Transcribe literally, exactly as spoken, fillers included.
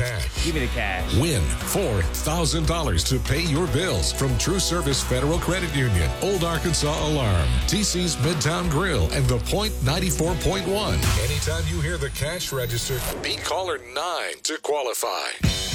cash. Give me the cash. Win four thousand dollars to pay your bills from True Service Federal Credit Union, Old Arkansas Alarm, T C's Midtown Grill, and The Point ninety-four point one. Anytime you hear the cash register, be caller nine to qualify.